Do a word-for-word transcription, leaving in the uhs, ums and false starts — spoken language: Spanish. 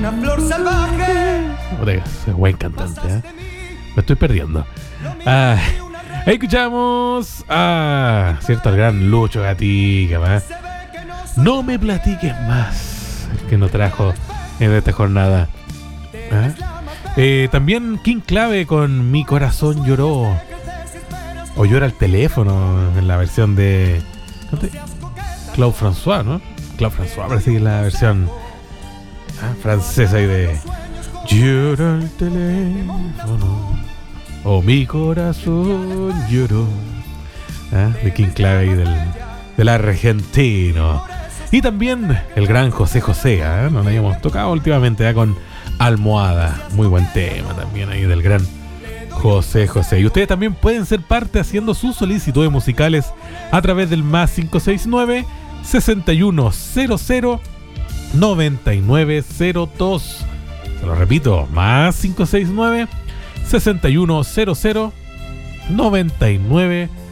una flor salvaje. Es buen cantante, ¿eh? Me estoy perdiendo. Ah, ahí escuchamos a cierto el gran Lucho Gatica, ¿eh? No me platiques más, el que nos trajo en esta jornada. ¿Eh? Eh, también King Clave con Mi Corazón Lloró. O Llora el Teléfono en la versión de Claude François, ¿no? Claude François, parece que es la versión ¿eh? francesa y de Llora el teléfono. O Mi Corazón Lloró. ¿Eh? De King Clave y del, del argentino. Y también el gran José José, ¿eh? Nos habíamos tocado últimamente ¿eh? con Almohada. Muy buen tema también ahí del gran José José. Y ustedes también pueden ser parte haciendo sus solicitudes musicales a través del más cinco seis nueve, seis uno cero cero, nueve nueve cero dos. Se lo repito, más cinco seis nueve, seis uno cero cero, nueve nueve